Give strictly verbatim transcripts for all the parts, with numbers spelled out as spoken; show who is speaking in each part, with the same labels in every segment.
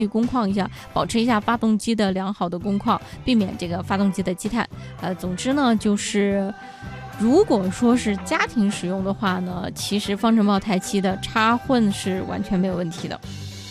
Speaker 1: 工况一下，保持一下发动机的良好的工况，避免这个发动机的积碳。呃，总之呢，就是如果说是家庭使用的话呢，其实方程豹太七的插混是完全没有问题的。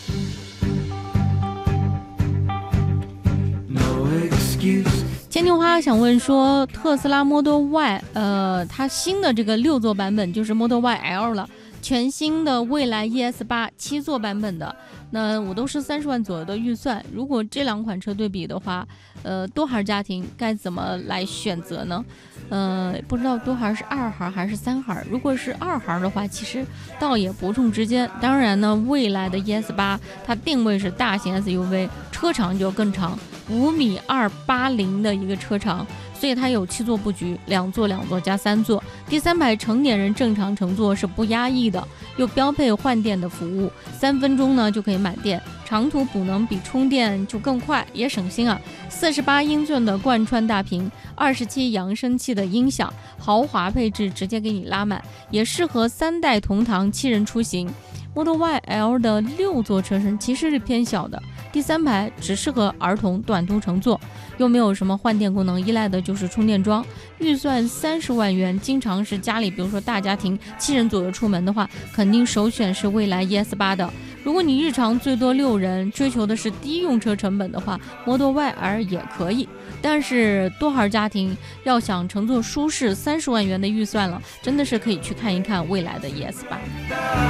Speaker 1: 千金花想问说，特斯拉 Model Y， 呃，它新的这个六座版本就是 Model Y L 了，全新的蔚来 E S 八 七座版本的，那我都是三十万左右的预算。如果这两款车对比的话，呃，多孩家庭该怎么来选择呢？呃，不知道多孩是二孩还是三孩。如果是二孩的话，其实倒也伯仲之间。当然呢，蔚来的 E S 八 它定位是大型 S U V， 车长就更长，五米二八零的一个车长。所以它有七座布局，两座两座加三座，第三排成年人正常乘坐是不压抑的，又标配换电的服务，三分钟呢就可以满电，长途补能比充电就更快，也省心啊。四十八英寸的贯穿大屏，二十七扬声器的音响，豪华配置直接给你拉满，也适合三代同堂七人出行。Model Y L 的六座车身其实是偏小的，第三排只适合儿童短途乘坐，又没有什么换电功能，依赖的就是充电桩。预算三十万元，经常是家里比如说大家庭七人左右出门的话，肯定首选是蔚来 E S 八 的。如果你日常最多六人，追求的是低用车成本的话， Model Y L 也可以。但是多孩家庭要想乘坐舒适，三十万元的预算了，真的是可以去看一看蔚来的 E S 八。